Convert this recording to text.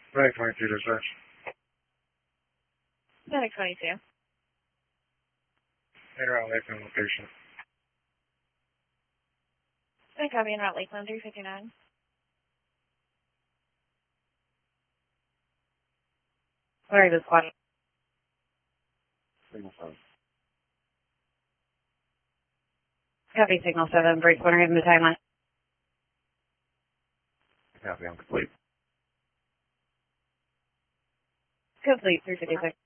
Right, 22 dispatch. Medic 22. En route Lakeland location. Good copy, en route Lakeland 359. Sorry, this squad. Signal 7. Copy, signal 7. Break corner, give him the timeline. Copy, I'm complete. Complete, 356.